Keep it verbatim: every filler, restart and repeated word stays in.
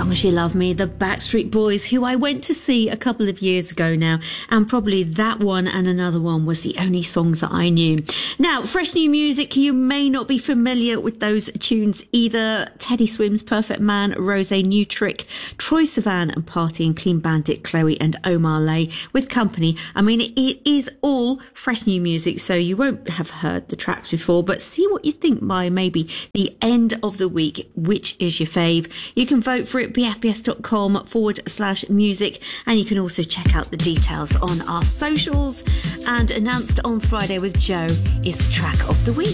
Long As You Love Me, the Backstreet Boys, who I went to see a couple of years ago now, and probably that one and another one was the only songs that I knew. Now, fresh new music, you may not be familiar with those tunes either. Teddy Swims, Perfect Man, Rosé, New Trick, Troye Sivan and Party, and Clean Bandit, Chloe and Omar Lay with Company. I mean, it is all fresh new music, so you won't have heard the tracks before, but see what you think by maybe the end of the week. Which is your fave? You can vote for it, bfbs.com forward slash music, and you can also check out the details on our socials. And announced on Friday with Joe is the track of the week.